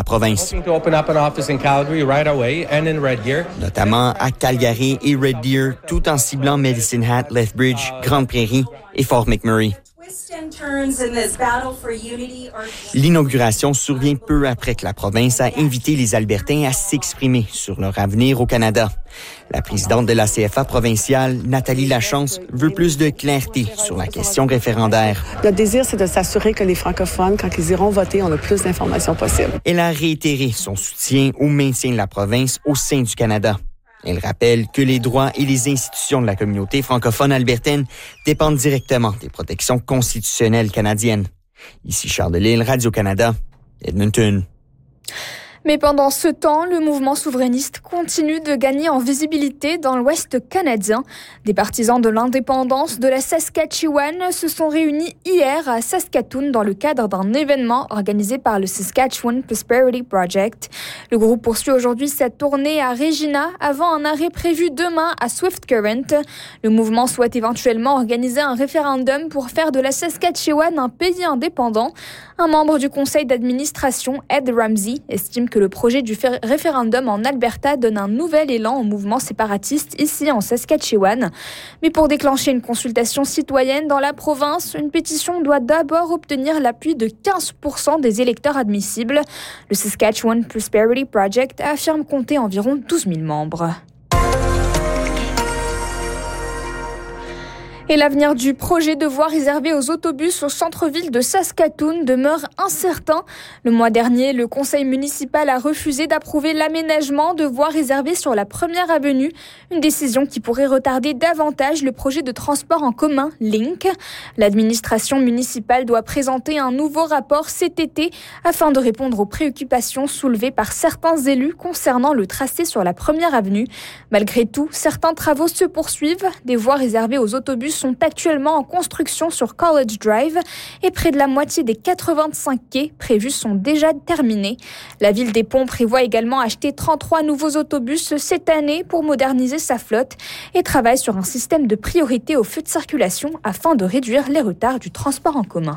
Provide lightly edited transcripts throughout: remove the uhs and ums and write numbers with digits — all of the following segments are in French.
la province. Notamment à Calgary et Red Deer, tout en ciblant Medicine Hat, Lethbridge, Grande Prairie et Fort McMurray. L'inauguration survient peu après que la province a invité les Albertains à s'exprimer sur leur avenir au Canada. La présidente de la CFA provinciale, Nathalie Lachance, veut plus de clarté sur la question référendaire. Notre désir, c'est de s'assurer que les francophones, quand ils iront voter, ont le plus d'informations possible. Elle a réitéré son soutien au maintien de la province au sein du Canada. Elle rappelle que les droits et les institutions de la communauté francophone albertaine dépendent directement des protections constitutionnelles canadiennes. Ici Charles Delisle, Radio-Canada, Edmonton. Mais pendant ce temps, le mouvement souverainiste continue de gagner en visibilité dans l'Ouest canadien. Des partisans de l'indépendance de la Saskatchewan se sont réunis hier à Saskatoon dans le cadre d'un événement organisé par le Saskatchewan Prosperity Project. Le groupe poursuit aujourd'hui sa tournée à Regina avant un arrêt prévu demain à Swift Current. Le mouvement souhaite éventuellement organiser un référendum pour faire de la Saskatchewan un pays indépendant. Un membre du conseil d'administration, Ed Ramsey, estime que le projet du référendum en Alberta donne un nouvel élan au mouvement séparatiste ici en Saskatchewan. Mais pour déclencher une consultation citoyenne dans la province, une pétition doit d'abord obtenir l'appui de 15% des électeurs admissibles. Le Saskatchewan Prosperity Project affirme compter environ 12 000 membres. Et l'avenir du projet de voie réservée aux autobus au centre-ville de Saskatoon demeure incertain. Le mois dernier, le conseil municipal a refusé d'approuver l'aménagement de voies réservées sur la première avenue, une décision qui pourrait retarder davantage le projet de transport en commun Link. L'administration municipale doit présenter un nouveau rapport cet été afin de répondre aux préoccupations soulevées par certains élus concernant le tracé sur la première avenue. Malgré tout, certains travaux se poursuivent. Des voies réservées aux autobus sont actuellement en construction sur College Drive et près de la moitié des 85 quais prévus sont déjà terminés. La ville des Ponts prévoit également acheter 33 nouveaux autobus cette année pour moderniser sa flotte et travaille sur un système de priorité aux feux de circulation afin de réduire les retards du transport en commun.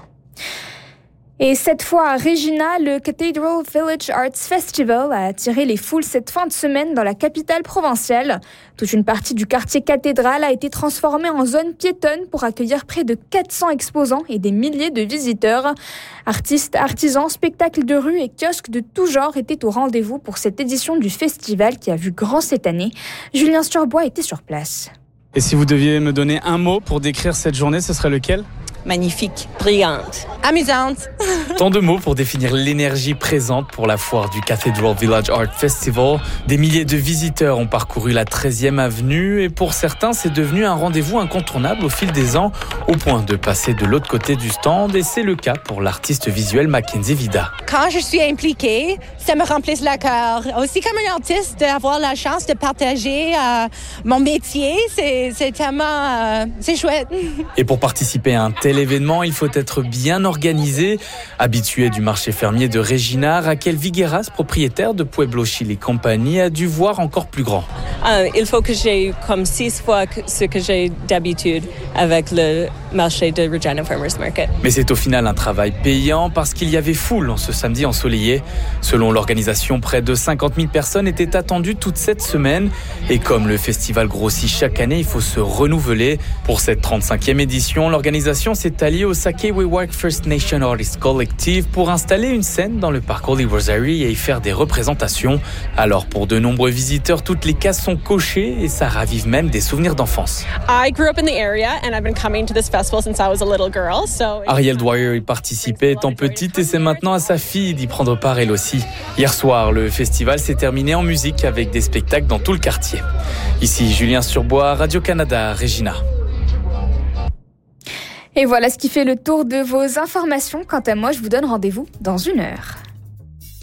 Et cette fois à Regina, le Cathedral Village Arts Festival a attiré les foules cette fin de semaine dans la capitale provinciale. Toute une partie du quartier cathédral a été transformée en zone piétonne pour accueillir près de 400 exposants et des milliers de visiteurs. Artistes, artisans, spectacles de rue et kiosques de tout genre étaient au rendez-vous pour cette édition du festival qui a vu grand cette année. Julien Sturbois était sur place. Et si vous deviez me donner un mot pour décrire cette journée, ce serait lequel ? Magnifique, brillante, amusante. Tant de mots pour définir l'énergie présente pour la foire du Cathedral Village Art Festival. Des milliers de visiteurs ont parcouru la 13e avenue et pour certains, c'est devenu un rendez-vous incontournable au fil des ans, au point de passer de l'autre côté du stand et c'est le cas pour l'artiste visuel Mackenzie Vida. Quand je suis impliquée, ça me remplit le cœur. Aussi comme un artiste, d'avoir la chance de partager mon métier, c'est tellement c'est chouette. Et pour participer à un tel événement, il faut être bien organisé. Habituée du marché fermier de Regina, Raquel Vigueras, propriétaire de Pueblo Chile Company, a dû voir encore plus grand. Il faut que j'ai comme 6 fois ce que j'ai d'habitude avec le marché de Regina Farmers Market. Mais c'est au final un travail payant parce qu'il y avait foule en ce samedi ensoleillé. Selon l'organisation, près de 50 000 personnes étaient attendues toute cette semaine. Et comme le festival grossit chaque année, il faut se renouveler. Pour cette 35e édition, l'organisation s'est alliée au Saskatchewan First Nation Artists Collective pour installer une scène dans le parc Holy Rosary et y faire des représentations. Alors pour de nombreux visiteurs, toutes les cases sont cochées et ça ravive même des souvenirs d'enfance. Ariel Dwyer y participait étant petite et c'est maintenant à sa fille d'y prendre part elle aussi. Hier soir, le festival s'est terminé en musique avec des spectacles dans tout le quartier. Ici Julien Sturbois, Radio-Canada, Regina. Et voilà ce qui fait le tour de vos informations. Quant à moi, je vous donne rendez-vous dans 1 heure.